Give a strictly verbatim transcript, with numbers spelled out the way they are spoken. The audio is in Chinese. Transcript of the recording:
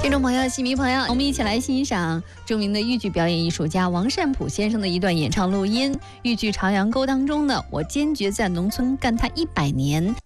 听众朋友、戏迷朋友，我们一起来欣赏著名的豫剧表演艺术家王善普先生的一段演唱录音。豫剧《朝阳沟》当中呢，我坚决在农村干它一百年。